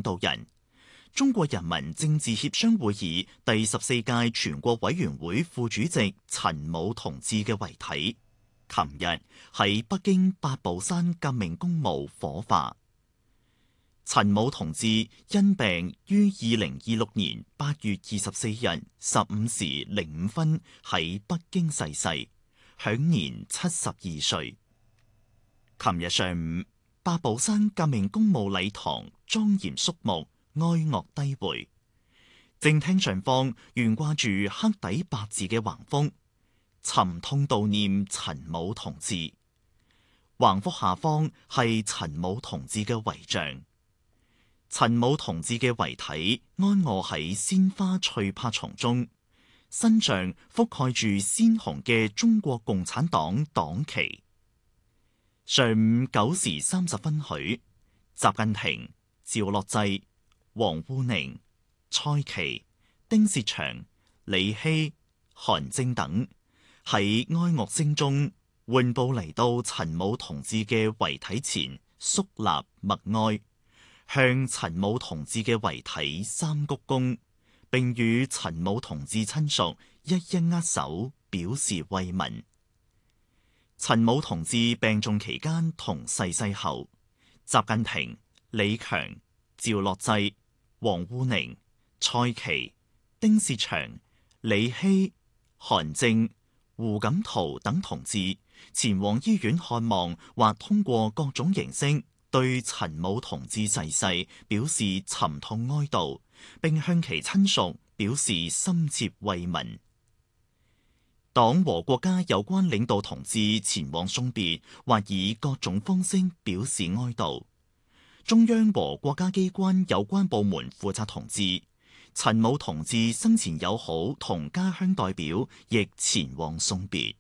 導人。中國人民政治協商會議第14屆全國委員會副主席陳武同志嘅遺體，琴日喺北京八寶山革命公墓火化。陳武同志因病於2026年8月24日15時05分喺北京逝世，享年72歲。琴日上午，八寶山革命公墓禮堂莊嚴肅穆，哀樂低回。正廳上方懸掛住黑底白字嘅橫幅，沉痛悼念陳武同志。橫幅下方係陳武同志嘅遺像。陳武同志嘅遺體安臥喺鮮花翠柏叢中，身上覆蓋住鮮紅嘅中國共產黨黨旗。上午9時30分許，習近平、趙樂際、王滬寧、蔡奇、丁薛祥、李希、韓正等喺哀樂聲中緩步嚟到陳武同志嘅遺體前肅立默哀，向陳武同志嘅遺體三鞠躬，並與陳武同志親屬一一握手，表示慰問。陳武同志病重期間同逝世後，習近平、李強、趙樂際、王滬寧、蔡奇、丁薛祥、李希、韓正、胡錦濤等同志前往醫院看望，或通過各種形式對陳武同志逝世表示沉痛哀悼，並向其親屬表示深切慰問。黨和國家有關領導同志前往送別，或以各種方式表示哀悼。中央和國家機關有關部門負責同志，陳武同志生前友好同家鄉代表亦前往送別。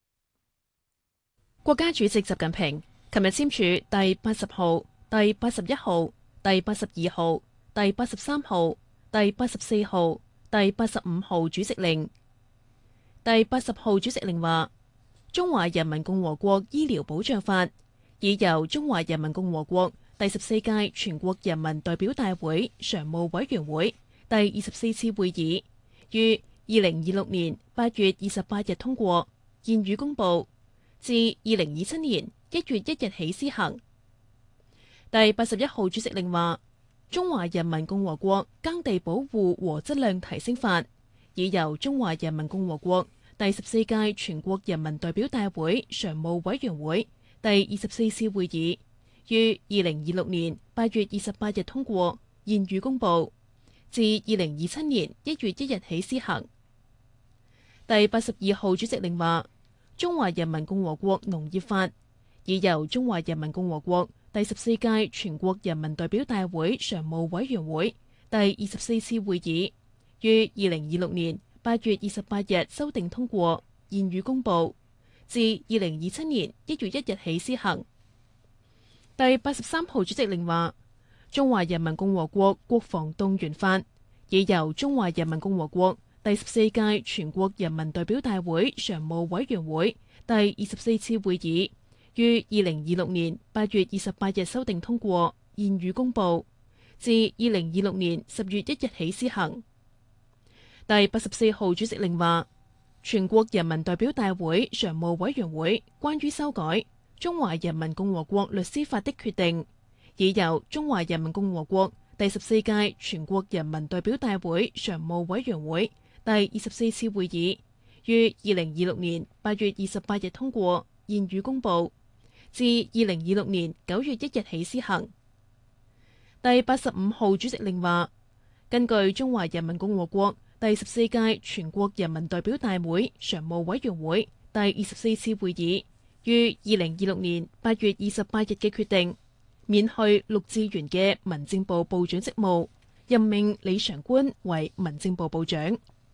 國家主席習近平琴日簽署第80號、第81號、第82號、第83號、第84號、第85號主席令。第80號主席令話：中華人民共和國醫療保障法已由中華人民共和國第14屆全國人民代表大會常務委員會第24次會議於2026年8月28日通過，現予公佈，自2027年1月1日起施行。第81號主席令話：中華人民共和國耕地保護和質量提升法已由中華人民共和國第14屆全國人民代表大會常務委員會第24次會議於2026年8月28日通過，現予公佈，自2027年1月1日起施行。第82號主席令話：中華人民共和國農業法已由中華人民共和國第14屆全國人民代表大會常務委員會第24次會議於2026年8月28日修訂通過，現予公佈，自2027年1月1日起施行。第83號主席令話：中華人民共和國國防動員法已由中華人民共和國第14屆全國人民代表大會常務委員會第24次會議於2026年8月28日修訂通過，現予公佈，自2026年10月1日起施行。第84號主席令話：全國人民代表大會常務委員會關於修改中華人民共和國律師法的決定已由中華人民共和國第14屆全國人民代表大會常務委員會第24次會議於2026年8月28日通過，現予公佈，自2026年9月1日起施行。第85號主席令話：根據中華人民共和國第14屆全國人民代表大會常務委員會第24次會議於2026年8月28日嘅決定，免去陸志源嘅民政部部長職務，任命李長官為民政部部長。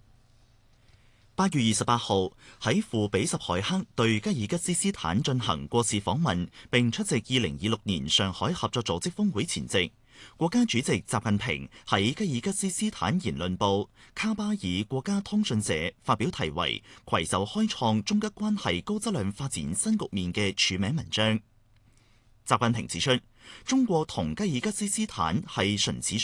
8月28號喺庫比什凱克對吉爾吉斯斯坦進行國事訪問，並出席2026年上海合作組織峰會前夕，國家主席習近平喺吉爾吉斯斯坦言論部卡巴爾國家通訊社發表題為《攜手開創中吉關係高質量發展新局面》嘅署名文章。習近平指出，中國同吉爾吉斯斯坦係唇齒